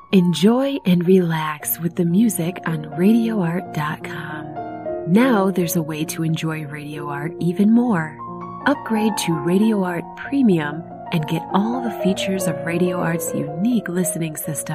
Enjoy and relax with the music on RadioArt.com. Now there's a way to enjoy Radio Art even more. Upgrade to Radio Art Premium and get all the features of Radio Art's unique listening system.